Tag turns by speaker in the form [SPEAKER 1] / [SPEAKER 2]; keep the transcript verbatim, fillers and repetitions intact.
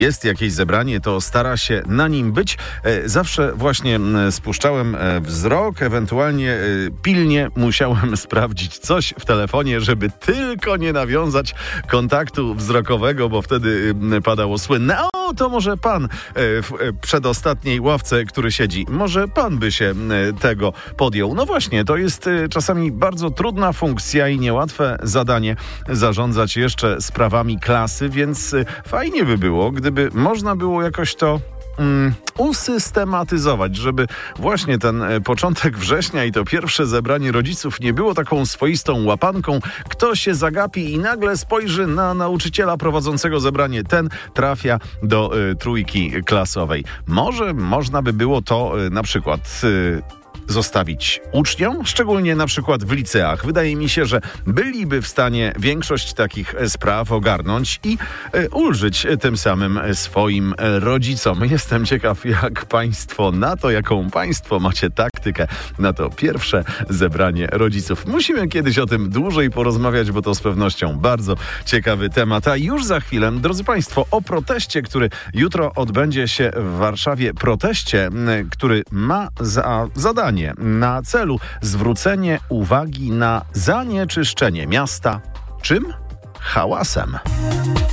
[SPEAKER 1] jest jakieś zebranie, to stara się na nim być. Zawsze właśnie spuszczałem wzrok, ewentualnie pilnie musiałem sprawdzić coś w telefonie, żeby tylko nie nawiązać kontaktu wzrokowego, bo wtedy padało słynne: o, to może pan w przedostatniej ławce, który siedzi, może pan by się tego podjął. No właśnie, to jest czasami bardzo trudna funkcja i niełatwe zadanie zarządzać jeszcze sprawami klasy, więc fajnie by było, gdyby można było jakoś to um, usystematyzować, żeby właśnie ten początek września i to pierwsze zebranie rodziców nie było taką swoistą łapanką. Kto się zagapi i nagle spojrzy na nauczyciela prowadzącego zebranie, ten trafia do y, trójki klasowej. Może można by było to y, na przykład y, zostawić uczniom, szczególnie na przykład w liceach. Wydaje mi się, że byliby w stanie większość takich spraw ogarnąć i e, ulżyć tym samym swoim rodzicom. Jestem ciekaw, jak państwo na to, jaką państwo macie taktykę na to pierwsze zebranie rodziców. Musimy kiedyś o tym dłużej porozmawiać, bo to z pewnością bardzo ciekawy temat. A już za chwilę, drodzy państwo, o proteście, który jutro odbędzie się w Warszawie. Proteście, który ma za zadanie na celu zwrócenie uwagi na zanieczyszczenie miasta. Czym? Hałasem.